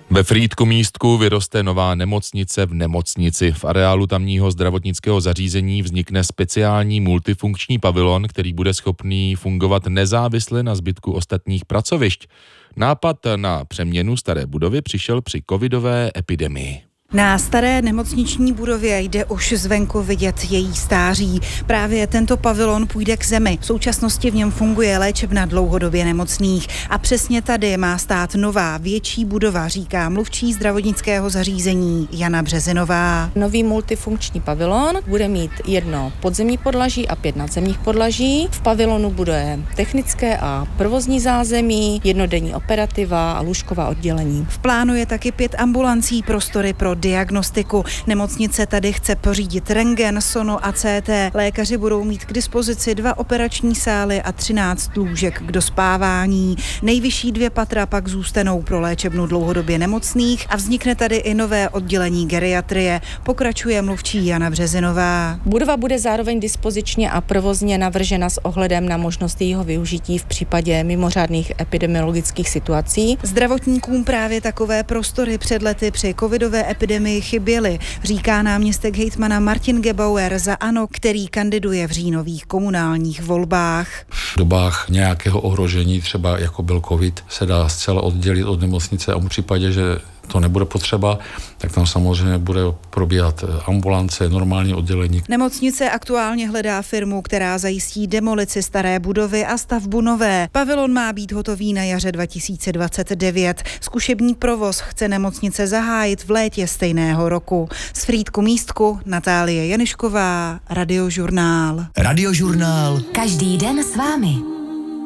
Ve Frýdku-Místku vyroste nová nemocnice v nemocnici. V areálu tamního zdravotnického zařízení vznikne speciální multifunkční pavilon, který bude schopný fungovat nezávisle na zbytku ostatních pracovišť. Nápad na přeměnu staré budovy přišel při covidové epidemii. Na staré nemocniční budově jde už zvenku vidět její stáří. Právě tento pavilon půjde k zemi. V současnosti v něm funguje léčebna dlouhodobě nemocných. A přesně tady má stát nová, větší budova, říká mluvčí zdravotnického zařízení Jana Březinová. Nový multifunkční pavilon bude mít 1 podzemní podlaží a 5 nadzemních podlaží. V pavilonu bude technické a provozní zázemí, jednodenní operativa a lůžková oddělení. V plánu je taky 5 ambulancí, prostory pro diagnostiku. Nemocnice tady chce pořídit rentgen, sono a CT. Lékaři budou mít k dispozici 2 operační sály a 13 lůžek k dospávání. Nejvyšší 2 patra pak zůstanou pro léčebnu dlouhodobě nemocných a vznikne tady i nové oddělení geriatrie, pokračuje mluvčí Jana Březinová. Budova bude zároveň dispozičně a provozně navržena s ohledem na možnost jejího využití v případě mimořádných epidemiologických situací. Zdravotníkům právě takové prostory před lety při covidové epidemii chyběly, říká náměstek hejtmana Martin Gebauer za ANO, který kandiduje v říjnových komunálních volbách. V dobách nějakého ohrožení, třeba jako byl covid, se dá zcela oddělit od nemocnice a v případě, že to nebude potřeba, tak tam samozřejmě bude probíhat ambulance, normální oddělení. Nemocnice aktuálně hledá firmu, která zajistí demolici staré budovy a stavbu nové. Pavilon má být hotový na jaře 2029. Zkušební provoz chce nemocnice zahájit v létě stejného roku. Z Frýdku-Místku Natálie Janišková, Radiožurnál. Radiožurnál. Každý den s vámi.